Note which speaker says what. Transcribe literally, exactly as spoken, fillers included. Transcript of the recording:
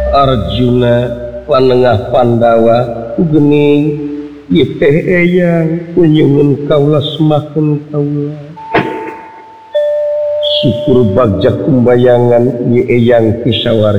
Speaker 1: Arjuna panengah Pandawa gening ieu teh eyang nyuwun kaula semakeun kaula syukur bagja kumbayangan ieu eyang pisawargi